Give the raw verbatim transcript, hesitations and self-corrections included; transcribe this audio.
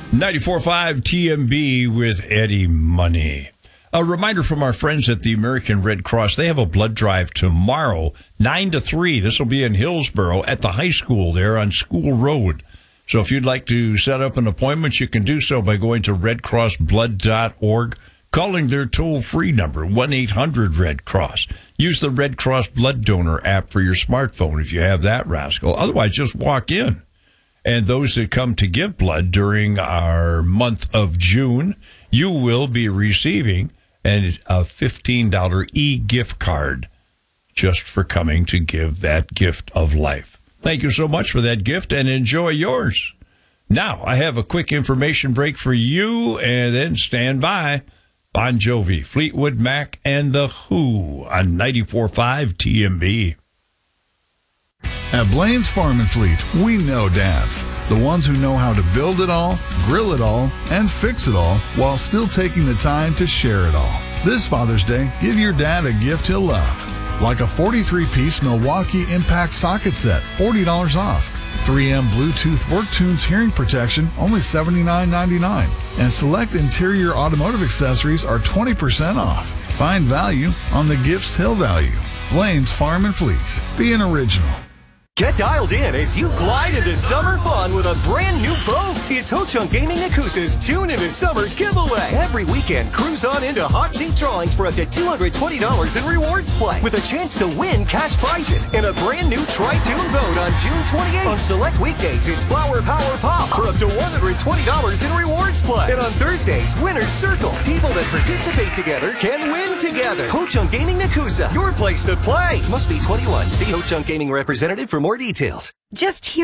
ninety-four point five T M B with Eddie Money. A reminder from our friends at the American Red Cross. They have a blood drive tomorrow, nine to three. This will be in Hillsboro at the high school there on School Road. So if you'd like to set up an appointment, you can do so by going to red cross blood dot org, calling their toll-free number, one eight hundred red cross. Use the Red Cross Blood Donor app for your smartphone if you have that rascal. Otherwise, just walk in. And those that come to give blood during our month of June, you will be receiving an, a fifteen dollars e-gift card just for coming to give that gift of life. Thank you so much for that gift, and enjoy yours. Now, I have a quick information break for you, and then stand by. Bon Jovi, Fleetwood Mac, and The Who on ninety-four point five T M B. At Blaine's Farm and Fleet, we know dads. The ones who know how to build it all, grill it all, and fix it all while still taking the time to share it all. This Father's Day, give your dad a gift he'll love. Like a forty-three piece Milwaukee Impact socket set, forty dollars off. three M Bluetooth WorkTunes hearing protection, only seventy-nine ninety-nine. And select interior automotive accessories are twenty percent off. Find value on the gifts he'll value. Blaine's Farm and Fleet. Be an original. Get dialed in as you glide into summer fun with a brand new boat. It's Ho-Chunk Gaming Yakuza's Tune into Summer giveaway. Every weekend, cruise on into hot seat drawings for up to two hundred twenty dollars in rewards play with a chance to win cash prizes and a brand new Tri-Tune boat on June twenty-eighth. On select weekdays, it's Flower Power Pop for up to one hundred twenty dollars in rewards play. And on Thursdays, Winner's Circle. People that participate together can win together. Ho-Chunk Gaming Yakuza, your place to play. Must be twenty-one. See Ho-Chunk Gaming representative for more details. Just hear